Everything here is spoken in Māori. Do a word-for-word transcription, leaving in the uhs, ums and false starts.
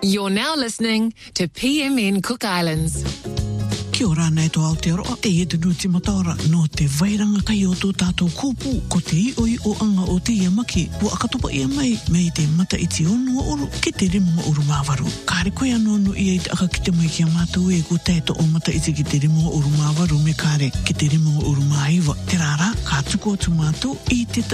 You're now listening to P M N Cook Islands. Kia ora nei to Aotearoa, e e te nuti mataora no te vairanga kai o tō tātou kōpū ko te ioi o anga o te iamaki ua akatopa ia mai me i te mata iti onua uru ki te rimunga uru māwaru. Kāre koe anō no ia i te aka ki te mai kia mātou e ko tēto o mata iti ki te rimunga uru māwaru me kāre ki te rimunga uru māiwa. Te rārā, kā tuku atu mātou i te